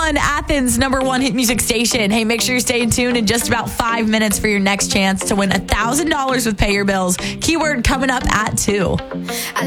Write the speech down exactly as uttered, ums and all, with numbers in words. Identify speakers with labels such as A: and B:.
A: one, Athens, number one hit music station. Hey, make sure you're staying tuned in just about five minutes for your next chance to win one thousand dollars with Pay Your Bills. Keyword coming up at two.